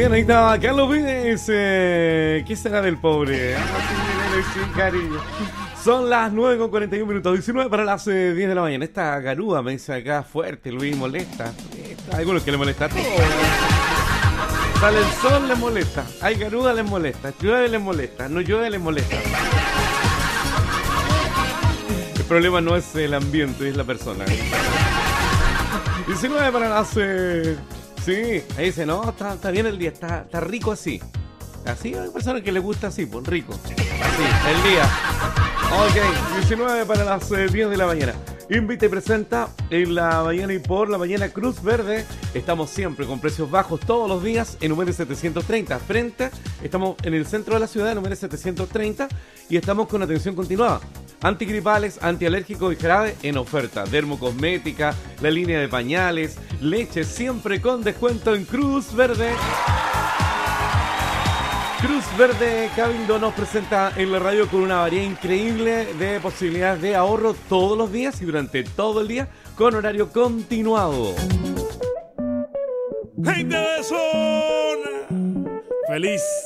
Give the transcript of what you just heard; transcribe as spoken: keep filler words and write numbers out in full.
Bien, ahí estaba Carlos Vives. Eh, ¿Qué será del pobre? Ah, sin cariño. Son las nueve con cuarenta y un minutos, diecinueve para las eh, diez de la mañana. Esta garúa me dice acá fuerte, Luis, molesta. Hay algunos que le molesta a todos. Sale el sol, les molesta. Hay garúa, les molesta. Llueve, les molesta. No llueve, les molesta. El problema no es el ambiente, es la persona. diecinueve para las... Eh... Sí, ahí dice, no, está, está bien el día, está, está rico así. Así hay personas que les gusta así, pues rico. Así, el día. Ok, diecinueve para las eh, diez de la mañana. Invita y presenta en la mañana y por la mañana Cruz Verde. Estamos siempre con precios bajos todos los días en número setecientos treinta. Frente, estamos en el centro de la ciudad, número setecientos treinta. Y estamos con atención continuada. Antigripales, antialérgicos y jarabe en oferta. Dermocosmética, la línea de pañales, leche siempre con descuento en Cruz Verde. Cruz Verde Cabildo nos presenta en la radio con una variedad increíble de posibilidades de ahorro todos los días y durante todo el día con horario continuado. ¡Gente de zona! ¡Feliz